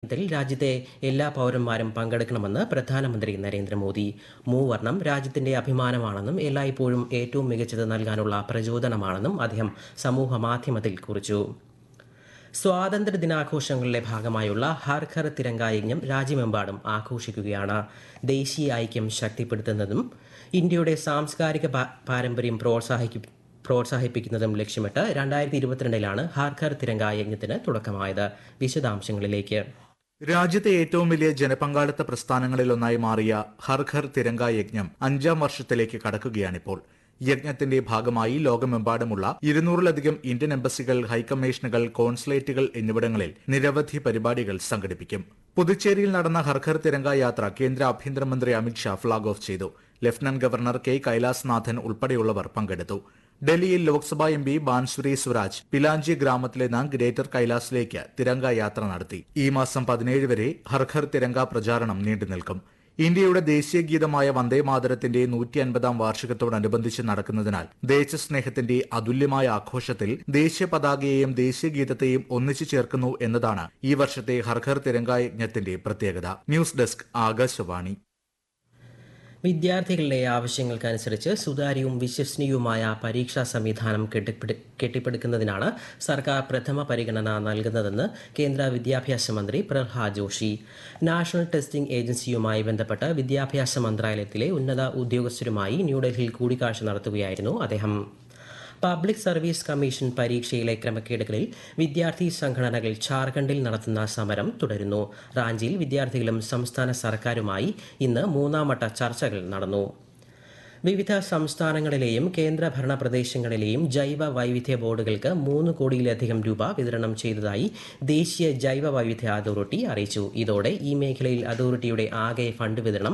ത്തിൽ രാജ്യത്തെ എല്ലാ പൗരന്മാരും പങ്കെടുക്കണമെന്ന് പ്രധാനമന്ത്രി നരേന്ദ്രമോദി. മൂവർണം രാജ്യത്തിന്റെ അഭിമാനമാണെന്നും എല്ലായ്പ്പോഴും ഏറ്റവും മികച്ചത് നൽകാനുള്ള പ്രചോദനമാണെന്നും അദ്ദേഹം സമൂഹമാധ്യമത്തിൽ കുറിച്ചു. സ്വാതന്ത്ര്യദിനാഘോഷങ്ങളുടെ ഭാഗമായുള്ള ഹർ ഘർ തിരങ്ക യജ്ഞം രാജ്യമെമ്പാടും ആഘോഷിക്കുകയാണ്. ദേശീയ ഐക്യം ശക്തിപ്പെടുത്തുന്നതും ഇന്ത്യയുടെ സാംസ്കാരിക പാരമ്പര്യം പ്രോത്സാഹിപ്പിക്കുന്നതും ലക്ഷ്യമിട്ട് 2022 ഹർ ഘർ തിരങ്ക യജ്ഞത്തിന് തുടക്കമായത്. വിശദാംശങ്ങളിലേക്ക്. രാജ്യത്തെ ഏറ്റവും വലിയ ജനപങ്കാളിത്ത പ്രസ്ഥാനങ്ങളിലൊന്നായി മാറിയ ഹർ ഘർ തിരങ്ക യജ്ഞം 5ാം വർഷത്തിലേക്ക് കടക്കുകയാണിപ്പോൾ. യജ്ഞത്തിന്റെ ഭാഗമായി ലോകമെമ്പാടുമുള്ള 200-ലധികം ഇന്ത്യൻ എംബസികൾ, ഹൈക്കമ്മീഷനുകൾ, കോൺസുലേറ്റുകൾ എന്നിവിടങ്ങളിൽ നിരവധി പരിപാടികൾ സംഘടിപ്പിക്കും. പുതുച്ചേരിയിൽ നടന്ന ഹർ ഘർ തിരങ്ക യാത്ര കേന്ദ്ര ആഭ്യന്തരമന്ത്രി അമിത്ഷാ ഫ്ളാഗ് ഓഫ് ചെയ്തു. ലഫ്റ്റനന്റ് ഗവർണർ കെ കൈലാസ്നാഥൻ ഉൾപ്പെടെയുള്ളവർ പങ്കെടുത്തു. ഡൽഹിയിൽ ലോക്സഭാ എംപി ബാൻസുരി സ്വരാജ് പിലാഞ്ചി ഗ്രാമത്തിൽ നിന്ന് ഗ്രേറ്റർ കൈലാസിലേക്ക് തിരങ്ക യാത്ര നടത്തി. ഈ മാസം 17 വരെ ഹർ ഘർ തിരങ്ക പ്രചാരണം നീണ്ടുനിൽക്കും. ഇന്ത്യയുടെ ദേശീയ ഗീതമായ വന്ദേമാതരത്തിന്റെ 150ാം വാർഷികത്തോടനുബന്ധിച്ച് നടക്കുന്നതിനാൽ ദേശസ്നേഹത്തിന്റെ അതുല്യമായ ആഘോഷത്തിൽ ദേശീയ പതാകയെയും ദേശീയ ഗീതത്തെയും ഒന്നിച്ചു ചേർക്കുന്നു എന്നതാണ് ഈ വർഷത്തെ ഹർ ഘർ തിരങ്ക യജ്ഞത്തിന്റെ പ്രത്യേകത. News desk, Akashvani. വിദ്യാർത്ഥികളുടെ ആവശ്യങ്ങൾക്കനുസരിച്ച് സുതാര്യവും വിശ്വസനീയവുമായ പരീക്ഷാ സംവിധാനം കെട്ടിപ്പടുക്കുന്നതിനാണ് സർക്കാർ പ്രഥമ പരിഗണന നൽകുന്നതെന്ന് കേന്ദ്ര വിദ്യാഭ്യാസ മന്ത്രി പ്രഹ്ലാദ് ജോഷി. നാഷണൽ ടെസ്റ്റിംഗ് ഏജൻസിയുമായി ബന്ധപ്പെട്ട് വിദ്യാഭ്യാസ മന്ത്രാലയത്തിലെ ഉന്നത ഉദ്യോഗസ്ഥരുമായി ന്യൂഡൽഹിയിൽ കൂടിക്കാഴ്ച നടത്തുകയായിരുന്നു അദ്ദേഹം. പബ്ലിക് സർവീസ് കമ്മീഷൻ പരീക്ഷയിലെ ക്രമക്കേടുകളിൽ വിദ്യാർത്ഥി സംഘടനകൾ ഝാർഖണ്ഡിൽ നടത്തുന്ന സമരം തുടരുന്നു. റാഞ്ചിയിൽ വിദ്യാർത്ഥികളും സംസ്ഥാന സർക്കാരുമായി ഇന്ന് 3ാം വട്ട ചർച്ചകൾ നടന്നു. വിവിധ സംസ്ഥാനങ്ങളിലെയും കേന്ദ്രഭരണ പ്രദേശങ്ങളിലെയും ജൈവ വൈവിധ്യ ബോർഡുകൾക്ക് 3 കോടിയിലധികം രൂപ വിതരണം ചെയ്തതായി ദേശീയ ജൈവ വൈവിധ്യ അതോറിറ്റി അറിയിച്ചു. ഇതോടെ ഈ മേഖലയിൽ അതോറിറ്റിയുടെ ആകെ ഫണ്ട് വിതരണം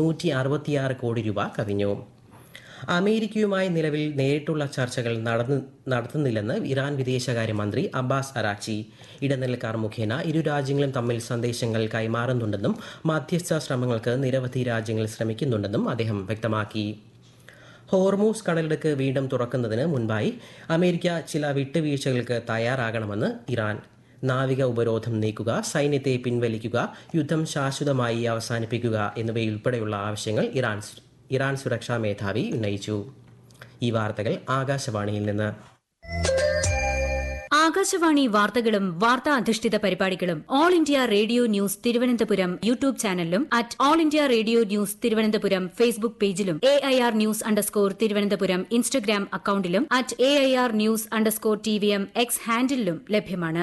166 കോടി രൂപ കവിഞ്ഞു. അമേരിക്കയുമായി നിലവിൽ നേരിട്ടുള്ള ചർച്ചകൾ നടത്തുന്നില്ലെന്ന് ഇറാൻ വിദേശകാര്യമന്ത്രി അബ്ബാസ് അറാക്ചി. ഇടനിലക്കാർ മുഖേന ഇരു രാജ്യങ്ങളും തമ്മിൽ സന്ദേശങ്ങൾ കൈമാറുന്നുണ്ടെന്നും മധ്യസ്ഥ ശ്രമങ്ങൾക്ക് നിരവധി രാജ്യങ്ങൾ ശ്രമിക്കുന്നുണ്ടെന്നും അദ്ദേഹം വ്യക്തമാക്കി. ഹോർമൂസ് കടലിടുക്ക് വീണ്ടും തുറക്കുന്നതിന് മുൻപായി അമേരിക്ക ചില വിട്ടുവീഴ്ചകൾക്ക് തയ്യാറാകണമെന്ന് ഇറാൻ. നാവിക ഉപരോധം നീക്കുക, സൈന്യത്തെ പിൻവലിക്കുക, യുദ്ധം ശാശ്വതമായി അവസാനിപ്പിക്കുക എന്നിവയുൾപ്പെടെയുള്ള ആവശ്യങ്ങൾ ഇറാൻ സുരക്ഷാ മേധാവി ഉന്നയിച്ചു. ഈ വാർത്തകൾ ആകാശവാണിയിൽ നിന്ന്. ആകാശവാണി വാർത്തകളും വാർത്താ അധിഷ്ഠിത പരിപാടികളും all India radio news Thiruvananthapuram YouTube ചാനലിലും @all India radio news Thiruvananthapuram Facebook പേജിലും AIR ന്യൂസ് _തിരുവനന്തപുരം ഇൻസ്റ്റഗ്രാം അക്കൌണ്ടിലും @AIR ന്യൂസ് _TVM X ഹാൻഡിലും ലഭ്യമാണ്.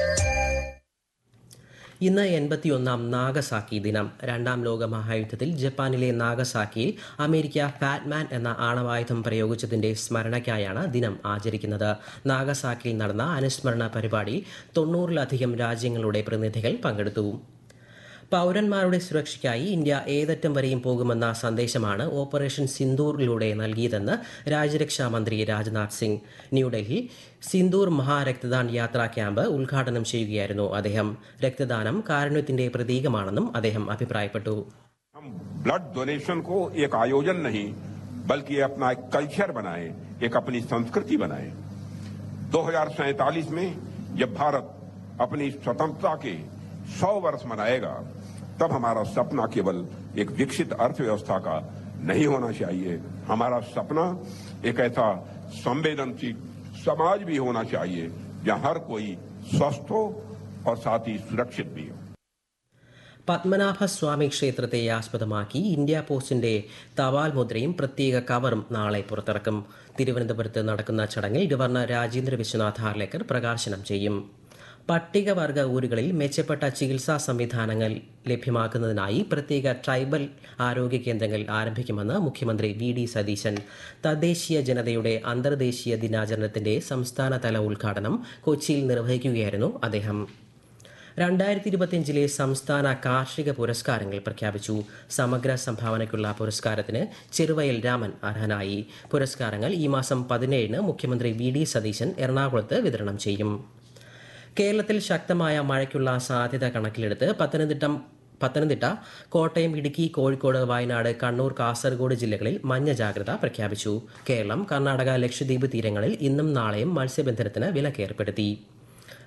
ഇന്ന് 81ാം നാഗസാക്കി ദിനം. 2ാം ലോക മഹായുദ്ധത്തിൽ ജപ്പാനിലെ നാഗസാക്കിയിൽ അമേരിക്ക ഫാറ്റ്മാൻ എന്ന ആണവായുധം പ്രയോഗിച്ചതിന്റെ സ്മരണയ്ക്കായാണ് ദിനം ആചരിക്കുന്നത്. നാഗസാക്കിയിൽ നടന്ന അനുസ്മരണ പരിപാടിയിൽ 90-ലധികം രാജ്യങ്ങളുടെ പ്രതിനിധികൾ പങ്കെടുത്തു. പൌരന്മാരുടെ സുരക്ഷയ്ക്കായി ഇന്ത്യ ഏതറ്റം വരെയും പോകുമെന്ന സന്ദേശമാണ് ഓപ്പറേഷൻ സിന്ദൂറിലൂടെ നൽകിയതെന്ന് രാജ്യരക്ഷാ മന്ത്രി രാജ്നാഥ് സിംഗ്. ന്യൂഡൽഹി സിന്ദൂർ മഹാരക്തദാൻ യാത്രാ ക്യാമ്പ് ഉദ്ഘാടനം ചെയ്യുകയായിരുന്നു അദ്ദേഹം. രക്തദാനം കാരുണ്യത്തിന്റെ പ്രതീകമാണെന്നും അദ്ദേഹം അഭിപ്രായപ്പെട്ടു. ब्लड डोनेशन को एक आयोजन नहीं बल्कि अपना एक कल्चर बनाए, एक अपनी संस्कृति बनाए. 2047 में जब भारत अपनी स्वतंत्रता के 100 वर्ष मनाएगा तब हमारा सपना केवल एक विकसित अर्थव्यवस्था का नहीं होना चाहिए. हमारा सपना एक ऐसा संवेदनशील समाज भी होना चाहिए जहां हर कोई स्वस्थ हो और साथ ही सुरक्षित भी हो. പത്മനാഭസ്വാമി ക്ഷേത്രത്തെ ആസ്പദമാക്കി ഇന്ത്യ പോസ്റ്റിന്റെ തപാൽ മുദ്രയും പ്രത്യേക കവറും നാളെ പുറത്തിറക്കും. തിരുവനന്തപുരത്ത് നടക്കുന്ന ചടങ്ങിൽ ഗവർണർ രാജേന്ദ്ര വിശ്വനാഥ് ഹാർലേക്കർ പ്രകാശനം ചെയ്യും. പട്ടികവർഗ ഊരുകളിൽ മെച്ചപ്പെട്ട ചികിത്സാ സംവിധാനങ്ങൾ ലഭ്യമാക്കുന്നതിനായി പ്രത്യേക ട്രൈബൽ ആരോഗ്യ കേന്ദ്രങ്ങൾ ആരംഭിക്കുമെന്ന് മുഖ്യമന്ത്രി VD സതീശൻ. തദ്ദേശീയ ജനതയുടെ അന്തർദേശീയ ദിനാചരണത്തിന്റെ സംസ്ഥാനതല ഉദ്ഘാടനം കൊച്ചിയിൽ നിർവഹിക്കുകയായിരുന്നു അദ്ദേഹം. 2025 സംസ്ഥാന കാർഷിക പുരസ്കാരങ്ങൾ പ്രഖ്യാപിച്ചു. സമഗ്ര സംഭാവനയ്ക്കുള്ള പുരസ്കാരത്തിന് ചെറുവയൽ രാമൻ അർഹനായി. പുരസ്കാരങ്ങൾ ഈ മാസം 17 മുഖ്യമന്ത്രി VD സതീശൻ എറണാകുളത്ത് വിതരണം ചെയ്യും. കേരളത്തിൽ ശക്തമായ മഴയ്ക്കുള്ള സാധ്യത കണക്കിലെടുത്ത് പത്തനംതിട്ട, കോട്ടയം, ഇടുക്കി, കോഴിക്കോട്, വയനാട്, കണ്ണൂർ, കാസർഗോഡ് ജില്ലകളിൽ മഞ്ഞ ജാഗ്രത പ്രഖ്യാപിച്ചു. കേരളം, കർണാടക, ലക്ഷദ്വീപ് തീരങ്ങളിൽ ഇന്നും നാളെയും മത്സ്യബന്ധനത്തിന് വിലക്കേർപ്പെടുത്തി.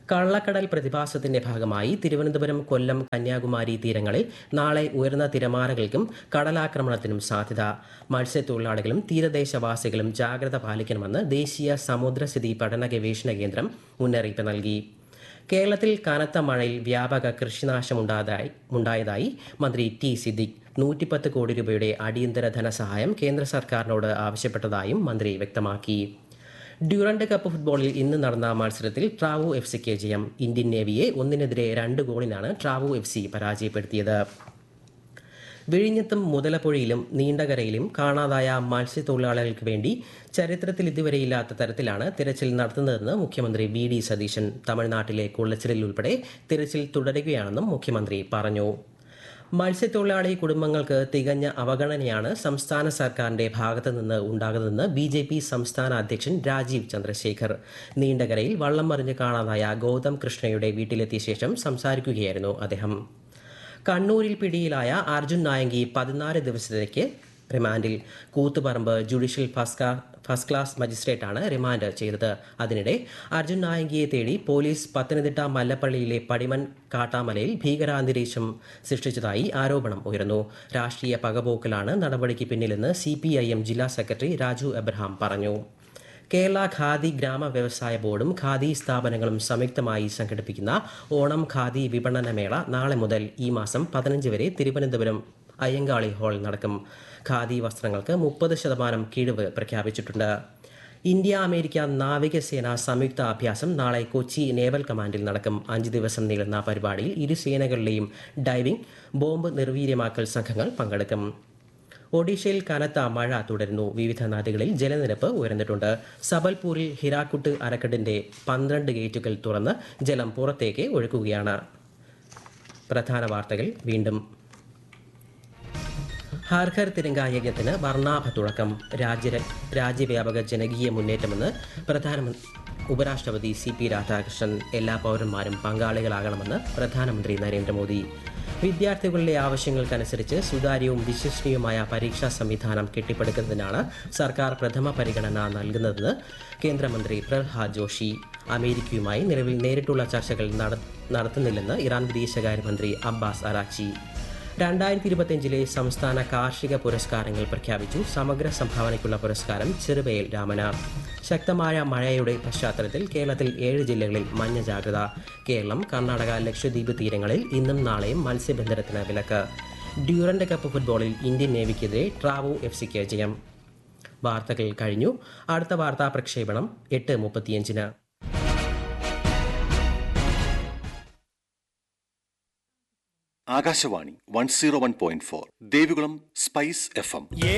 കള്ളക്കടൽ പ്രതിഭാസത്തിന്റെ ഭാഗമായി തിരുവനന്തപുരം, കൊല്ലം, കന്യാകുമാരി തീരങ്ങളിൽ നാളെ ഉയർന്ന തിരമാലകൾക്കും കടലാക്രമണത്തിനും സാധ്യത. മത്സ്യത്തൊഴിലാളികളും തീരദേശവാസികളും ജാഗ്രത പാലിക്കണമെന്ന് ദേശീയ സമുദ്രസ്ഥിതി പഠന ഗവേഷണ കേന്ദ്രം മുന്നറിയിപ്പ് നൽകി. കേരളത്തിൽ കനത്ത മഴയിൽ വ്യാപക കൃഷിനാശമുണ്ടായതായി മന്ത്രി ടി സിദ്ദിഖ് 110 കോടി രൂപയുടെ അടിയന്തര ധനസഹായം കേന്ദ്ര സർക്കാരിനോട് ആവശ്യപ്പെട്ടതായും മന്ത്രി വ്യക്തമാക്കി. ഡ്യൂറന്റ് കപ്പ് ഫുട്ബോളിൽ ഇന്ന് നടന്ന മത്സരത്തിൽ ട്രാവോ എഫ്സിക്ക് ജയം. ഇന്ത്യൻ നേവിയെ 1-2 ഗോളിനാണ് ട്രാവോ എഫ്സി പരാജയപ്പെടുത്തിയത്. വിഴിഞ്ഞത്തും മുതലപ്പുഴയിലും നീണ്ടകരയിലും കാണാതായ മത്സ്യത്തൊഴിലാളികൾക്ക് വേണ്ടി ചരിത്രത്തിൽ ഇതുവരെയില്ലാത്ത തരത്തിലാണ് തിരച്ചിൽ നടത്തുന്നതെന്ന് മുഖ്യമന്ത്രി വി ഡി സതീശൻ. തമിഴ്നാട്ടിലെ കുളച്ചിലിൽ ഉൾപ്പെടെ തിരച്ചിൽ തുടരുകയാണെന്നും മുഖ്യമന്ത്രി പറഞ്ഞു. മത്സ്യത്തൊഴിലാളി കുടുംബങ്ങൾക്ക് തികഞ്ഞ അവഗണനയാണ് സംസ്ഥാന സർക്കാരിന്റെ ഭാഗത്തു നിന്ന് ഉണ്ടാകുന്നതെന്ന് BJP സംസ്ഥാന അധ്യക്ഷൻ രാജീവ് ചന്ദ്രശേഖർ. നീണ്ടകരയിൽ വള്ളം മറിഞ്ഞ് കാണാതായ ഗൗതം കൃഷ്ണയുടെ വീട്ടിലെത്തിയ ശേഷം സംസാരിക്കുകയായിരുന്നു അദ്ദേഹം. കണ്ണൂരിൽ പിടിയിലായ അർജുൻ നായങ്കി 14 ദിവസത്തേക്ക് റിമാൻഡിൽ. Koothuparamba judicial first class മജിസ്ട്രേറ്റാണ് remand ചെയ്തത്. അതിനിടെ അർജുൻ നായങ്കിയെ തേടി പോലീസ് പത്തനംതിട്ട മല്ലപ്പള്ളിയിലെ പടിമൺ കാട്ടാമലയിൽ ഭീകരാന്തരീക്ഷം സൃഷ്ടിച്ചതായി ആരോപണം ഉയർന്നു. രാഷ്ട്രീയ പകപോക്കലാണ് നടപടിക്ക് പിന്നിലെന്ന് CPIM ജില്ലാ സെക്രട്ടറി രാജു എബ്രഹാം പറഞ്ഞു. കേരള ഖാദി ഗ്രാമ വ്യവസായ ബോർഡും ഖാദി സ്ഥാപനങ്ങളും സംയുക്തമായി സംഘടിപ്പിക്കുന്ന ഓണം ഖാദി വിപണന മേള നാളെ മുതൽ ഈ മാസം 15 വരെ തിരുവനന്തപുരം അയ്യങ്കാളി ഹാൾ നടക്കും. ഖാദി വസ്ത്രങ്ങൾക്ക് 30% കിഴിവ് പ്രഖ്യാപിച്ചിട്ടുണ്ട്. ഇന്ത്യ അമേരിക്ക നാവികസേന സംയുക്ത അഭ്യാസം നാളെ കൊച്ചി നേവൽ കമാൻഡിൽ നടക്കും. 5 ദിവസം നീളുന്ന പരിപാടിയിൽ ഇരു സേനകളിലെയും ഡൈവിംഗ്, ബോംബ് നിർവീര്യമാക്കൽ സംഘങ്ങൾ പങ്കെടുക്കും. ഒഡീഷയിൽ കനത്ത മഴ തുടരുന്നു. വിവിധ നദികളിൽ ജലനിരപ്പ് ഉയർന്നിട്ടുണ്ട്. സബൽപൂരിൽ ഹിരാക്കുട്ട് അണക്കെട്ടിന്റെ 12 ഗേറ്റുകൾ തുറന്ന് ജലം പുറത്തേക്ക് ഒഴുക്കുകയാണ്. പ്രധാന വാർത്തകൾ വീണ്ടും. ഹർ ഘർ തിരങ്ക യജ്ഞത്തിന് വർണ്ണാഭ തുടക്കം. രാജ്യവ്യാപക ജനകീയ മുന്നേറ്റമെന്ന് ഉപരാഷ്ട്രപതി CP രാധാകൃഷ്ണൻ. എല്ലാ പൗരന്മാരും പങ്കാളികളാകണമെന്ന് പ്രധാനമന്ത്രി നരേന്ദ്രമോദി. വിദ്യാർത്ഥികളുടെ ആവശ്യങ്ങൾക്കനുസരിച്ച് സുതാര്യവും വിശ്വസനീയവുമായ പരീക്ഷാ സംവിധാനം കെട്ടിപ്പടുക്കുന്നതിനാണ് സർക്കാർ പ്രഥമ പരിഗണന നൽകുന്നതെന്ന് കേന്ദ്രമന്ത്രി പ്രഹ്ലാദ് ജോഷി. അമേരിക്കയുമായി നിലവിൽ നേരിട്ടുള്ള ചർച്ചകൾ നടത്തുന്നില്ലെന്ന് ഇറാൻ വിദേശകാര്യമന്ത്രി അബ്ബാസ് അറാക്ചി. 2025 സംസ്ഥാന കാർഷിക പുരസ്കാരങ്ങൾ പ്രഖ്യാപിച്ചു. സമഗ്ര സംഭാവനയ്ക്കുള്ള പുരസ്കാരം ചെറുവയൽ രാമന്. ശക്തമായ മഴയുടെ പശ്ചാത്തലത്തിൽ കേരളത്തിൽ 7 ജില്ലകളിൽ മഞ്ഞ ജാഗ്രത. കേരളം, കർണാടക, ലക്ഷദ്വീപ് തീരങ്ങളിൽ ഇന്നും നാളെയും മത്സ്യബന്ധനത്തിന് വിലക്ക്. ഡ്യൂറന്റ് കപ്പ് ഫുട്ബോളിൽ ഇന്ത്യൻ നേവിക്കെതിരെ ട്രാവോ എഫ്സിക്ക് ജയം. വാർത്തകൾ കഴിഞ്ഞു. അടുത്ത വാർത്താ പ്രക്ഷേപണം 8:35. Akashvani 101.4 Devikulam spice FM.